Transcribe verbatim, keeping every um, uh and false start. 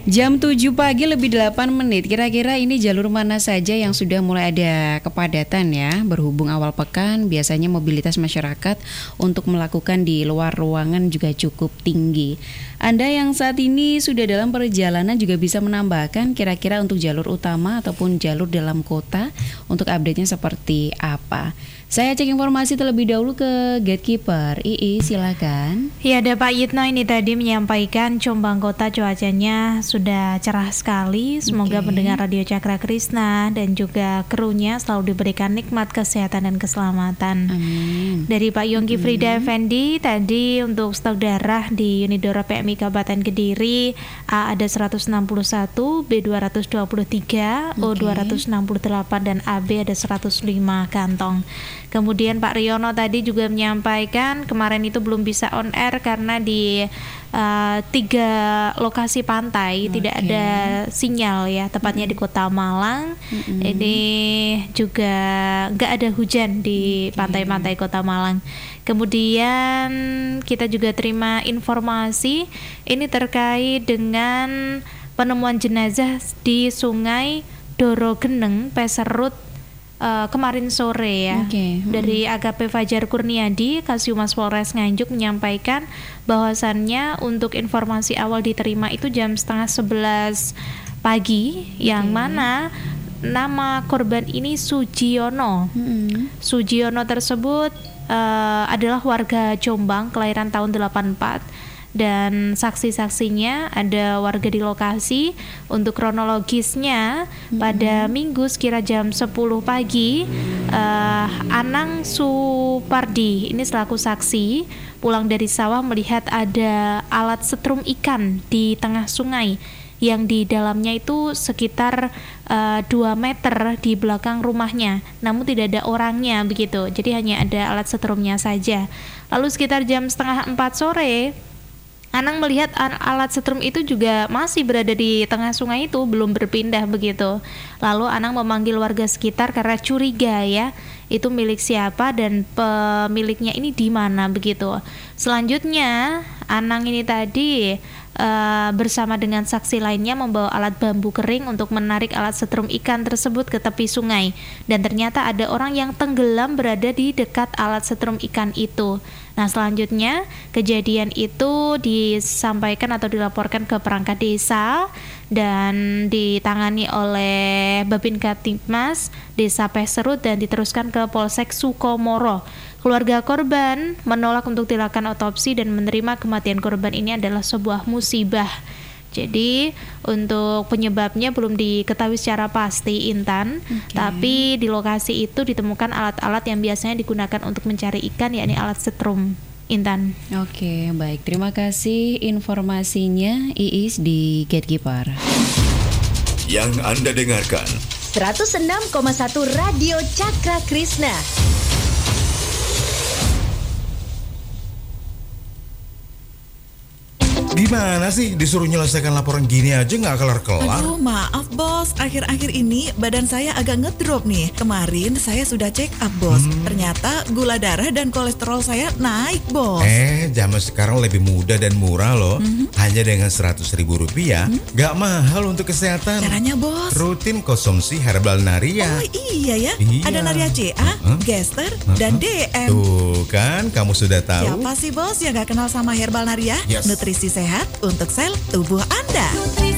Jam tujuh pagi lebih delapan menit. Kira-kira ini jalur mana saja yang sudah mulai ada kepadatan ya? Berhubung awal pekan, biasanya mobilitas masyarakat untuk melakukan di luar ruangan juga cukup tinggi. Anda yang saat ini sudah dalam perjalanan juga bisa menambahkan kira-kira untuk jalur utama ataupun jalur dalam kota untuk update-nya seperti apa. Saya cek informasi terlebih dahulu ke Gatekeeper. Ii, silakan. Ya, ada Pak Yitno ini tadi menyampaikan Jombang Kota cuacanya sudah cerah sekali. Semoga okay. Pendengar Radio Cakra Krisna dan juga krunya selalu diberikan nikmat kesehatan dan keselamatan. Amin. Dari Pak Yongki Frida Effendi tadi untuk stok darah di Unidora P M I Kabupaten Kediri, A ada seratus enam puluh satu, B dua ratus dua puluh tiga, O dua ratus enam puluh delapan dan A B ada seratus lima kantong. Kemudian Pak Riono tadi juga menyampaikan kemarin itu belum bisa on air karena di uh, tiga lokasi pantai okay. tidak ada sinyal ya, tepatnya di Kota Malang. Mm-hmm. Ini juga nggak ada hujan di okay. pantai-pantai Kota Malang. Kemudian kita juga terima informasi ini terkait dengan penemuan jenazah di Sungai Dorogeneng, Peserut Uh, kemarin sore ya. Okay. Hmm. Dari A K P Fajar Kurniadi, Kasiumas Polres Nganjuk menyampaikan bahwasannya untuk informasi awal diterima itu jam setengah sebelas pagi, okay. yang mana nama korban ini Sujiono. Hmm. Sujiono tersebut uh, adalah warga Jombang, kelahiran tahun delapan puluh empat. Dan saksi-saksinya ada warga di lokasi. Untuk kronologisnya mm-hmm. pada Minggu sekira jam sepuluh pagi uh, Anang Supardi ini selaku saksi pulang dari sawah melihat ada alat setrum ikan di tengah sungai yang di dalamnya itu sekitar uh, dua meter di belakang rumahnya, namun tidak ada orangnya begitu, jadi hanya ada alat setrumnya saja. Lalu sekitar jam setengah empat sore Anang melihat alat setrum itu juga masih berada di tengah sungai itu, belum berpindah begitu. Lalu Anang memanggil warga sekitar karena curiga ya, itu milik siapa dan pemiliknya ini di mana begitu. Selanjutnya Anang ini tadi uh, bersama dengan saksi lainnya membawa alat bambu kering untuk menarik alat setrum ikan tersebut ke tepi sungai. Dan ternyata ada orang yang tenggelam berada di dekat alat setrum ikan itu. Nah, selanjutnya kejadian itu disampaikan atau dilaporkan ke perangkat desa dan ditangani oleh Babin Kaptipmas Desa Peserut dan diteruskan ke Polsek Sukomoro. Keluarga korban menolak untuk dilakukan otopsi dan menerima kematian korban ini adalah sebuah musibah. Jadi untuk penyebabnya belum diketahui secara pasti, Intan, okay. tapi di lokasi itu ditemukan alat-alat yang biasanya digunakan untuk mencari ikan, yakni alat setrum, Intan. Oke, okay, baik. Terima kasih informasinya Iis di Gatekeeper. Yang Anda dengarkan seratus enam koma satu Radio Cakra Krisna. Gimana sih disuruh nyelesaikan laporan gini aja nggak kelar-kelar? Aduh maaf bos, akhir-akhir ini badan saya agak ngedrop nih. Kemarin saya sudah check up bos, hmm. ternyata gula darah dan kolesterol saya naik bos. Eh, zaman sekarang lebih mudah dan murah loh. Hmm. Hanya dengan seratus ribu rupiah, hmm? nggak mahal untuk kesehatan. Caranya bos? Rutin konsumsi Herbal Naria. Oh iya ya, iya. Ada Naria C A, uh-huh. Gester, uh-huh. dan D M. Tuh kan, kamu sudah tahu. Siapa sih bos yang nggak kenal sama Herbal Naria? Yes. Nutrisi sehat untuk sel tubuh Anda.